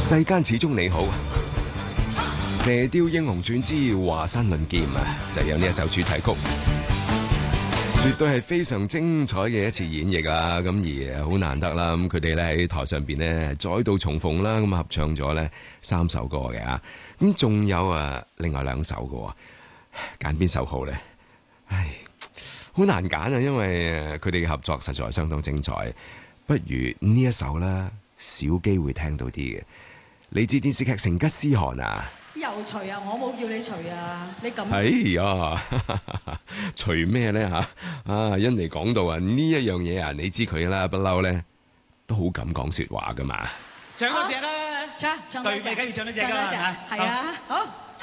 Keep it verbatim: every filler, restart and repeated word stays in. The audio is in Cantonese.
世間始終你好，《射雕英雄傳之華山論劍》啊，就有呢一首主題曲，絕對係非常精彩嘅一次演繹啊！咁而好難得啦，咁佢哋咧喺台上邊咧再度重逢啦，咁合唱咗咧三首歌嘅啊，咁仲有啊另外兩首嘅，揀邊首好咧？唉，好難揀啊，因為佢哋嘅合作實在相當精彩，不如呢一首啦，少機會聽到啲嘅，嚟自電視劇《成吉思汗》啊！ 又除啊！我冇叫你除啊！你咁哎呀，除咩咧吓？啊，欣妮講到啊呢一樣嘢啊，你知佢啦，不嬲咧都好敢講說話噶嘛。 唱多隻啦， 唱唱多隻， 對，梗要唱多隻噶， 係啊，好。